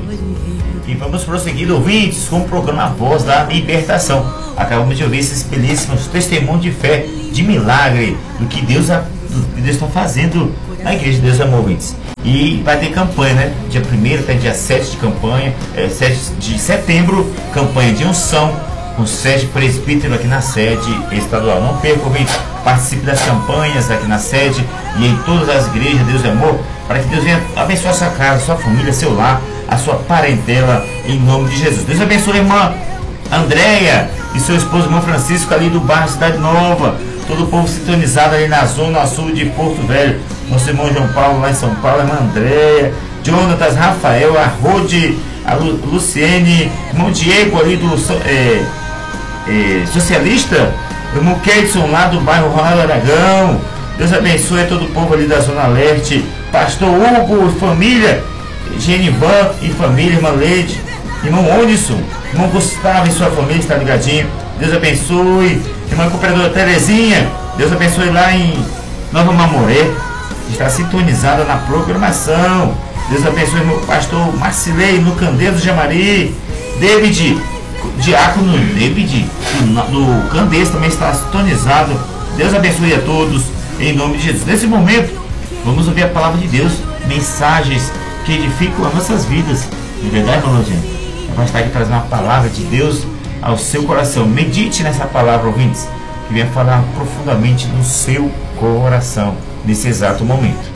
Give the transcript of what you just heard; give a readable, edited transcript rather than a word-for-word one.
E vamos prosseguir, ouvintes, com o programa Voz da Libertação. Acabamos de ouvir esses belíssimos testemunhos de fé, de milagre, do que Deus está fazendo na Igreja de Deus Amor, ouvintes. E vai ter campanha, né? Dia 1º até dia 7 de campanha, 7 de setembro, campanha de unção, com sede presbítero aqui na sede estadual. Não perca, ouvintes, participe das campanhas aqui na sede e em todas as igrejas, Deus é Amor, para que Deus venha abençoar a sua casa, sua família, seu lar, a sua parentela, em nome de Jesus. Deus abençoe a irmã Andréia e seu esposo, irmão Francisco, ali do bairro Cidade Nova. Todo o povo sintonizado ali na zona sul de Porto Velho. Nosso irmão João Paulo lá em São Paulo, a irmã Andréia, Jonatas, Rafael, a Rode, a Luciene, irmão Diego ali do Socialista, o irmão Kedson lá do bairro Ronaldo Aragão. Deus abençoe a todo o povo ali da Zona Leste. Pastor Hugo e família, Genivan e família, irmã Leide, irmão Onisson, irmão Gustavo e sua família, está ligadinho. Deus abençoe. Irmã Cooperadora Terezinha, Deus abençoe lá em Nova Mamoré, está sintonizada na programação. Deus abençoe meu pastor Marcilei no Candeias do Jamari. David, diácono David do Candeias também está sintonizado. Deus abençoe a todos em nome de Jesus. Nesse momento vamos ouvir a palavra de Deus, mensagens que edificam as nossas vidas. De verdade, irmão Lojinha, vai estar aqui trazendo uma palavra de Deus ao seu coração. Medite nessa palavra, ouvintes, que venha falar profundamente no seu coração nesse exato momento.